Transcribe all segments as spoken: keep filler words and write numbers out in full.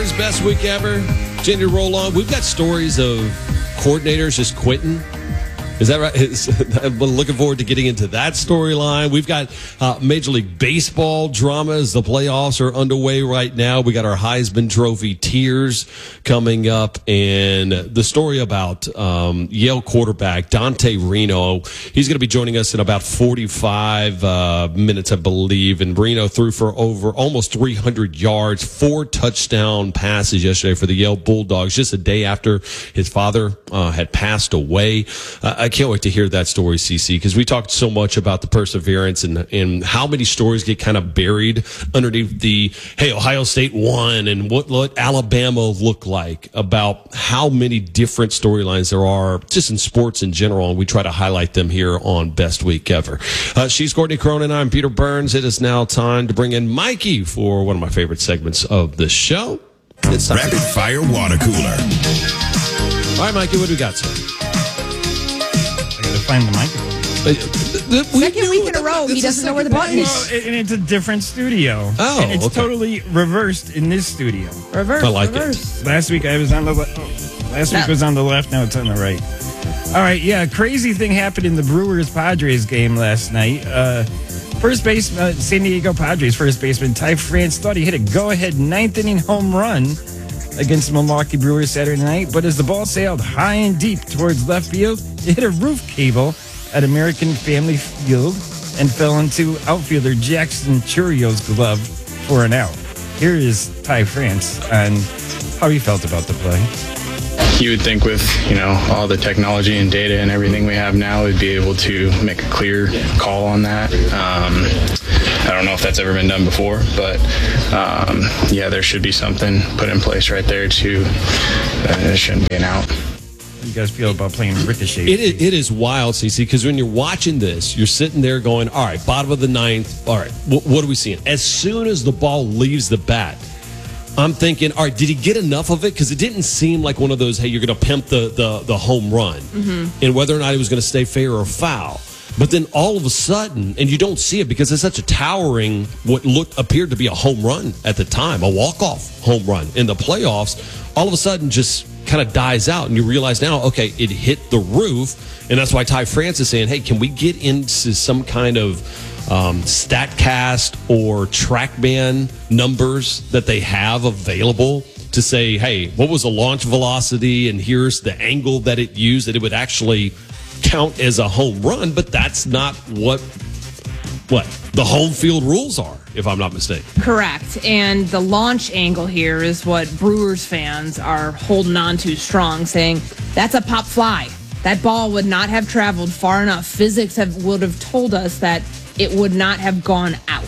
Brewers best week ever. Jenny, roll on. We've got stories of coordinators just quitting. Is that right? Is, I'm looking forward to getting into that storyline. We've got uh, Major League Baseball drama as the playoffs are underway right now. We got our Heisman Trophy tears coming up, and the story about um, Yale quarterback Dante Reno. He's going to be joining us in about forty-five uh, minutes, I believe. And Reno threw for over almost three hundred yards, four touchdown passes yesterday for the Yale Bulldogs, just a day after his father uh, had passed away. Uh, I can't wait to hear that story, C C, because we talked so much about the perseverance and, and how many stories get kind of buried underneath the, hey, Ohio State won, and what, what Alabama looked like, about how many different storylines there are just in sports in general, and we try to highlight them here on Best Week Ever. Uh, she's Courtney Cronin. I'm Peter Burns. It is now time to bring in Mikey for one of my favorite segments of the show. It's time Rapid Fire Water Cooler. All right, Mikey, what do we got, sir? Find the microphone. Uh, we Second knew, week in a row, he doesn't know where the button Well, is. and it's a different studio. Oh, and it's okay. totally reversed in this studio. Reverse. I like reverse. Last week I was on the le- oh, last week No. was on the left. Now it's on the right. All right, yeah. Crazy thing happened in the Brewers Padres game last night. Uh, first base, uh, San Diego Padres first baseman Ty France thought he hit a go-ahead ninth inning home run against the Milwaukee Brewers Saturday night, but as the ball sailed high and deep towards left field, it hit a roof cable at American Family Field and fell into outfielder Jackson Churio's glove for an out. Here is Ty France on how he felt about the play. You would think with, you know, all the technology and data and everything we have now, we'd be able to make a clear call on that. Um, I don't know if that's ever been done before, but um, yeah, there should be something put in place right there to, uh, it shouldn't be an out. How do you guys feel about playing ricochet? It is, it is wild, C C, because when you're watching this, you're sitting there going, all right, bottom of the ninth, all right, wh- what are we seeing? As soon as the ball leaves the bat, I'm thinking, all right, did he get enough of it? Because it didn't seem like one of those, hey, you're going to pimp the, the, the home run, mm-hmm. and whether or not he was going to stay fair or foul. But then all of a sudden, and you don't see it because it's such a towering, what looked appeared to be a home run at the time, a walk-off home run in the playoffs, all of a sudden just kind of dies out, and you realize now, okay, it hit the roof, and that's why Ty France is saying, hey, can we get into some kind of um, StatCast or TrackMan numbers that they have available to say, hey, what was the launch velocity, and here's the angle that it used, that it would actually count as a home run, but that's not what what the home field rules are, if I'm not mistaken. Correct. And the launch angle here is what Brewers fans are holding on to strong, saying that's a pop fly. That ball would not have traveled far enough. Physics have, would have told us that it would not have gone out.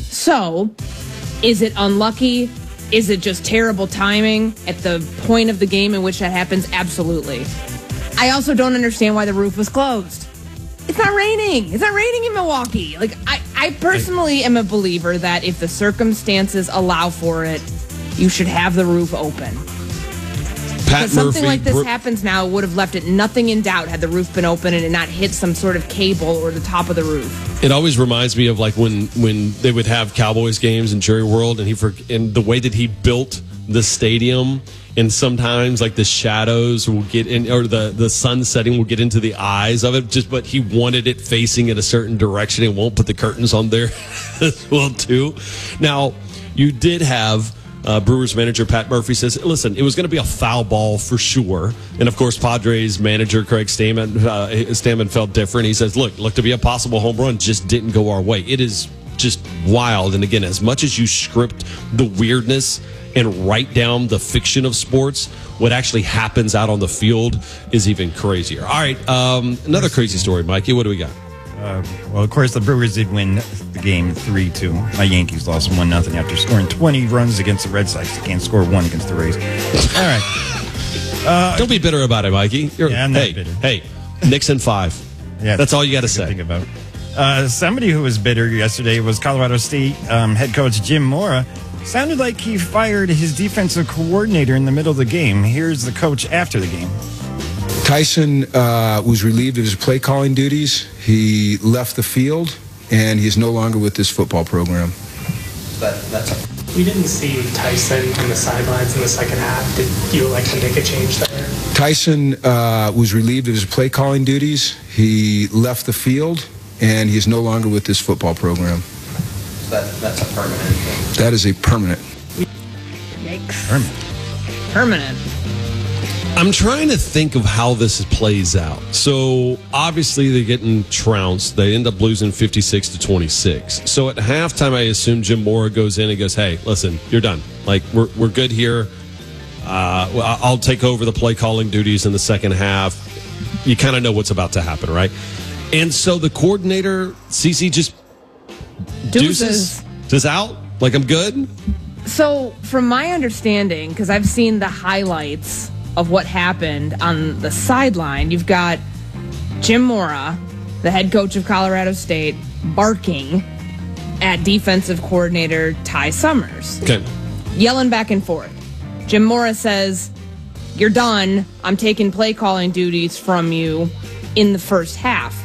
So, is it unlucky? Is it just terrible timing at the point of the game in which that happens? Absolutely. I also don't understand why the roof was closed. It's not raining. It's not raining in Milwaukee. Like I, I personally am a believer that if the circumstances allow for it, you should have the roof open. Pat Because something Murphy, like this Bro- happens now would have left it nothing in doubt had the roof been open and it not hit some sort of cable or the top of the roof. It always reminds me of like when when they would have Cowboys games in Jerry World, and he for, and the way that he built the stadium, and sometimes like the shadows will get in, or the the sun setting will get into the eyes of it. Just but he wanted it facing in a certain direction, and won't put the curtains on there as well too. Now you did have. Uh, Brewers manager Pat Murphy says, listen, it was going to be a foul ball for sure. And, of course, Padres manager Craig Stammen, uh, Stammen felt different. He says, look, looked to be a possible home run, just didn't go our way. It is just wild. And, again, as much as you script the weirdness and write down the fiction of sports, what actually happens out on the field is even crazier. All right, um, another crazy story, Mikey. What do we got? Uh, well, of course, the Brewers did win the game three two. My Yankees lost one nothing after scoring twenty runs against the Red Sox. They can't score one against the Rays. All right. Uh, Don't be bitter about it, Mikey. You're, yeah, I'm not hey, bitter. Hey, Nixon five. Yeah, that's all you got to say. Think about. Uh, somebody who was bitter yesterday was Colorado State um, head coach Jim Mora. Sounded like he fired his defensive coordinator in the middle of the game. Here's the coach after the game. Tyson uh, was relieved of his play calling duties. He left the field, and he's no longer with this football program. That, that's We didn't see Tyson on the sidelines in the second half. Did you like to make a change there? Tyson uh, was relieved of his play calling duties. He left the field, and he is no longer with this football program. That, that's a permanent thing. That is a permanent. Yikes. Permanent. Permanent. I'm trying to think of how this plays out. So obviously they're getting trounced. They end up losing fifty-six to twenty-six. So at halftime, I assume Jim Mora goes in and goes, "Hey, listen, you're done. Like we're we're good here. Uh, I'll take over the play calling duties in the second half." You kind of know what's about to happen, right? And so the coordinator, Cece, just deuces, Deuces. just out. Like I'm good. So, from my understanding, because I've seen the highlights of what happened on the sideline, you've got Jim Mora, the head coach of Colorado State, barking at defensive coordinator Ty Summers. Okay. Yelling back and forth. Jim Mora says, "You're done. I'm taking play calling duties from you in the first half."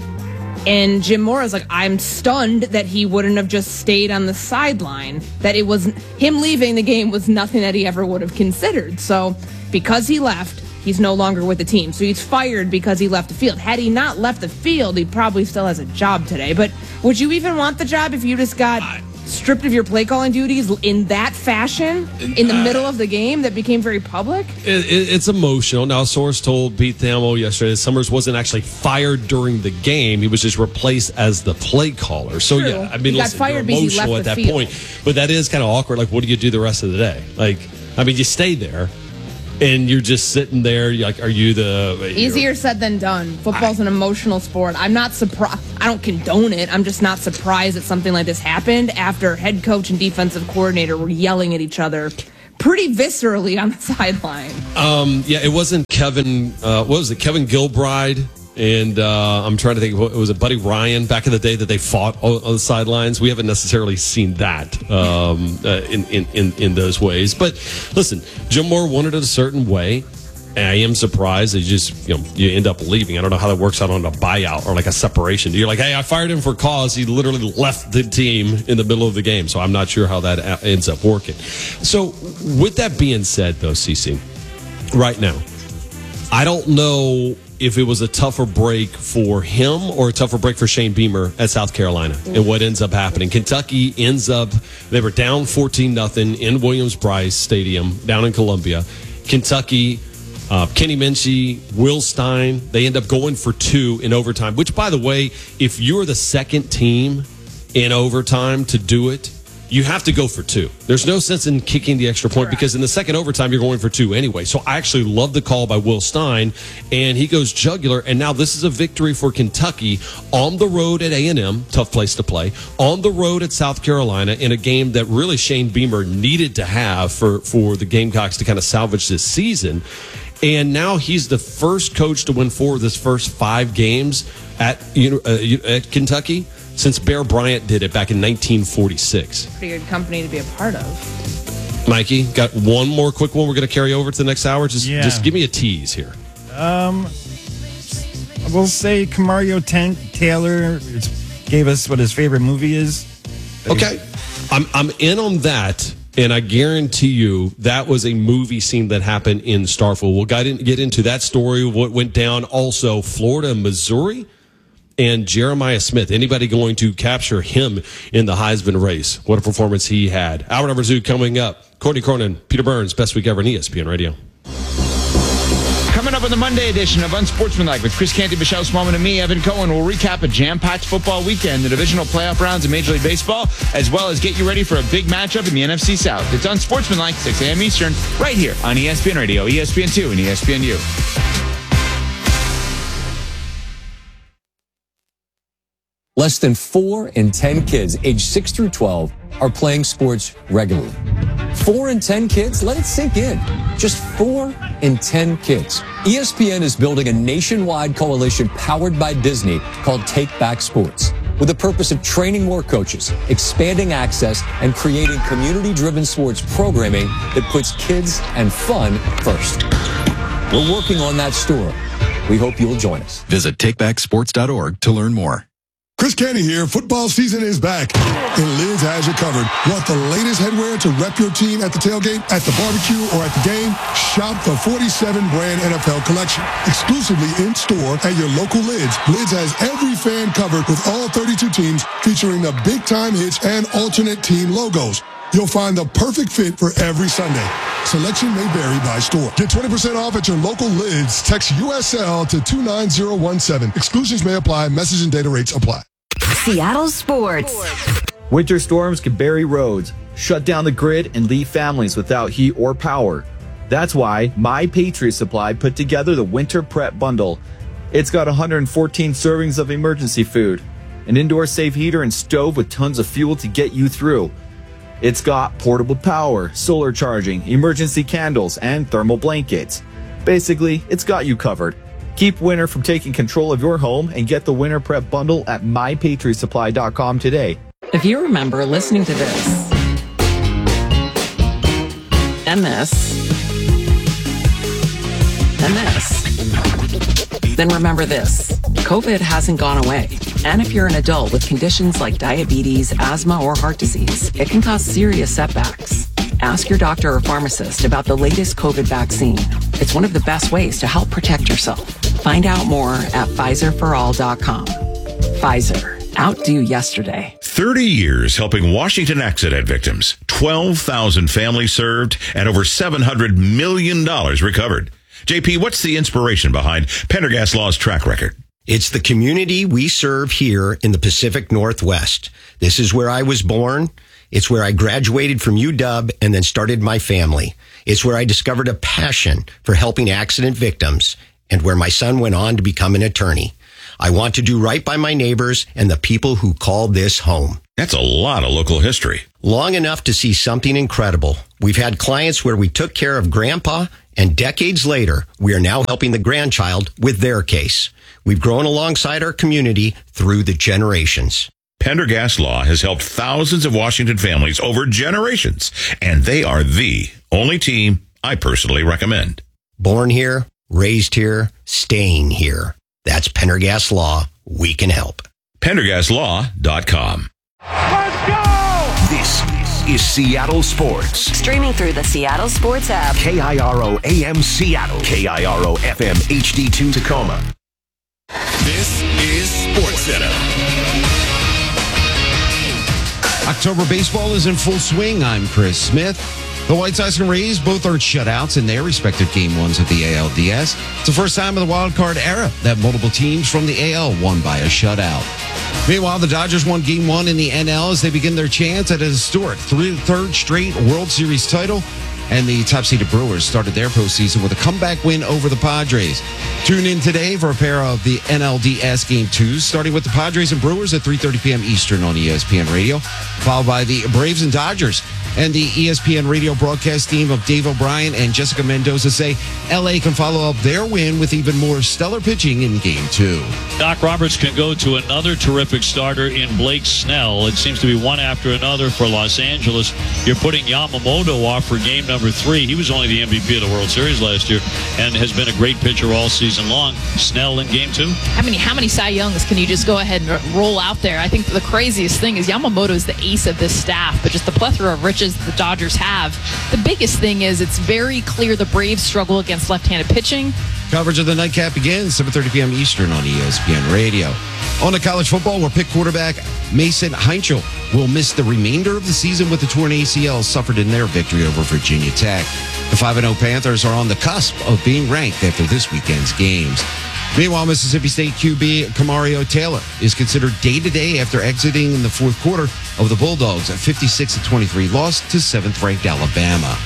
And Jim Mora's like, I'm stunned that he wouldn't have just stayed on the sideline, that it was him leaving the game was nothing that he ever would have considered. So because he left, he's no longer with the team. So he's fired because he left the field. Had he not left the field, he probably still has a job today. But would you even want the job if you just got stripped of your play calling duties in that fashion in the middle of the game that became very public? It, it, it's emotional. Now, a source told Pete Thamel yesterday that Summers wasn't actually fired during the game. He was just replaced as the play caller. So, True. yeah, I mean, He got listen, fired you're because he emotional left at the that field. point. But that is kind of awkward. Like, what do you do the rest of the day? Like, I mean, you stay there. And you're just sitting there. You're like, are you the Easier said than done. Football's I, an emotional sport. I'm not surprised. I don't condone it. I'm just not surprised that something like this happened after head coach and defensive coordinator were yelling at each other pretty viscerally on the sideline. Um, yeah, it wasn't Kevin. Uh, what was it? Kevin Gilbride. And uh, I'm trying to think, was it Buddy Ryan back in the day that they fought on, on the sidelines? We haven't necessarily seen that um, uh, in, in, in, in those ways. But listen, Jim Moore wanted it a certain way. And I am surprised that you just, you know, you end up leaving. I don't know how that works out on a buyout or like a separation. You're like, hey, I fired him for cause. He literally left the team in the middle of the game. So I'm not sure how that ends up working. So with that being said, though, Cece, right now, I don't know if it was a tougher break for him or a tougher break for Shane Beamer at South Carolina and what ends up happening. Kentucky ends up, they were down fourteen nothing in Williams-Brice Stadium down in Columbia. Kentucky, uh, Kenny Minchie, Will Stein, they end up going for two in overtime, which, by the way, if you're the second team in overtime to do it, you have to go for two. There's no sense in kicking the extra point because in the second overtime, you're going for two anyway. So I actually love the call by Will Stein, and he goes jugular. And now this is a victory for Kentucky on the road at A and M, tough place to play, on the road at South Carolina in a game that really Shane Beamer needed to have for, for the Gamecocks to kind of salvage this season. And now he's the first coach to win four of his first five games at, uh, at Kentucky since Bear Bryant did it back in nineteen forty-six. Pretty good company to be a part of. Mikey, got one more quick one we're going to carry over to the next hour? Just yeah. just give me a tease here. Um, We'll say Kamario Tent Taylor gave us what his favorite movie is. Okay. I'm I'm in on that. And I guarantee you that was a movie scene that happened in Starkville. We'll get, in, get into that story, what went down. Also, Florida and Missouri and Jeremiah Smith. Anybody going to capture him in the Heisman race? What a performance he had. Hour number two coming up. Courtney Cronin, Peter Burns, Best Week Ever on E S P N Radio. Coming up on the Monday edition of Unsportsmanlike with Chris Canty, Michelle Smallman, and me, Evan Cohen, we'll recap a jam-packed football weekend, the divisional playoff rounds in Major League Baseball, as well as get you ready for a big matchup in the N F C South. It's Unsportsmanlike, six a.m. Eastern, right here on E S P N Radio, E S P N two, and E S P N U. Less than four in ten kids aged six through twelve are playing sports regularly. Four in ten kids? Let it sink in. Just four in ten kids. E S P N is building a nationwide coalition powered by Disney called Take Back Sports, with the purpose of training more coaches, expanding access, and creating community-driven sports programming that puts kids and fun first. We're working on that story. We hope you'll join us. Visit take back sports dot org to learn more. Chris Canty here. Football season is back, and Lids has you covered. Want the latest headwear to rep your team at the tailgate, at the barbecue, or at the game? Shop the forty-seven brand N F L collection. Exclusively in store at your local Lids. Lids has every fan covered with all thirty-two teams, featuring the big-time hits and alternate team logos. You'll find the perfect fit for every Sunday. Selection may vary by store. Get twenty percent off at your local Lids. Text U S L to two nine zero one seven. Exclusions may apply. Message and data rates apply. Seattle Sports. Winter storms can bury roads, shut down the grid, and leave families without heat or power. That's why My Patriot Supply put together the Winter Prep Bundle. It's got one hundred fourteen servings of emergency food, an indoor safe heater and stove with tons of fuel to get you through. It's got portable power, solar charging, emergency candles, and thermal blankets. Basically, it's got you covered. Keep winter from taking control of your home and get the Winter Prep Bundle at my patriot supply dot com today. If you remember listening to this and this and this, then remember this. COVID hasn't gone away. And if you're an adult with conditions like diabetes, asthma, or heart disease, it can cause serious setbacks. Ask your doctor or pharmacist about the latest COVID vaccine. It's one of the best ways to help protect yourself. Find out more at Pfizer for all dot com. Pfizer. Outdo yesterday. thirty years helping Washington accident victims. twelve thousand families served and over seven hundred million dollars recovered. J P, what's the inspiration behind Pendergast Law's track record? It's the community we serve here in the Pacific Northwest. This is where I was born. It's where I graduated from U W and then started my family. It's where I discovered a passion for helping accident victims and where my son went on to become an attorney. I want to do right by my neighbors and the people who call this home. That's a lot of local history. Long enough to see something incredible. We've had clients where we took care of Grandpa, and decades later, we are now helping the grandchild with their case. We've grown alongside our community through the generations. Pendergast Law has helped thousands of Washington families over generations, and they are the only team I personally recommend. Born here, raised here, staying here. That's Pendergast Law. We can help. Pendergast Law dot com. Let's go! This is Seattle Sports. Streaming through the Seattle Sports app. K I R O A M Seattle. K I R O F M H D two Tacoma. This is Sports Center. October baseball is in full swing. I'm Chris Smith. The White Sox and Rays both earned shutouts in their respective game ones of the A L D S. It's the first time in the wild card era that multiple teams from the A L won by a shutout. Meanwhile, the Dodgers won game one in the N L as they begin their chance at a historic three, third straight World Series title. And the top-seeded Brewers started their postseason with a comeback win over the Padres. Tune in today for a pair of the N L D S Game twos, starting with the Padres and Brewers at three thirty p.m. Eastern on E S P N Radio, followed by the Braves and Dodgers. And the E S P N radio broadcast team of Dave O'Brien and Jessica Mendoza say L A can follow up their win with even more stellar pitching in Game two. Doc Roberts can go to another terrific starter in Blake Snell. It seems to be one after another for Los Angeles. You're putting Yamamoto off for game number three. He was only the M V P of the World Series last year and has been a great pitcher all season long. Snell in game two. How many, how many Cy Youngs can you just go ahead and roll out there? I think the craziest thing is Yamamoto is the ace of this staff, but just the plethora of riches the Dodgers have. The biggest thing is it's very clear the Braves struggle against left-handed pitching. Coverage of the nightcap begins seven thirty p.m. Eastern on E S P N Radio. On to college football, where Pitt quarterback Mason Heinchel will miss the remainder of the season with the torn A C L suffered in their victory over Virginia Tech. The five and oh Panthers are on the cusp of being ranked after this weekend's games. Meanwhile, Mississippi State Q B Kamario Taylor is considered day-to-day after exiting in the fourth quarter of the Bulldogs' at fifty-six to twenty-three loss to seventh-ranked Alabama.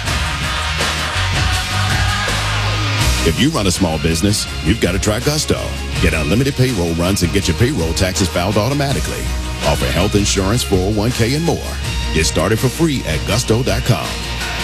If you run a small business, you've got to try Gusto. Get unlimited payroll runs and get your payroll taxes filed automatically. Offer health insurance, four oh one k, and more. Get started for free at gusto dot com.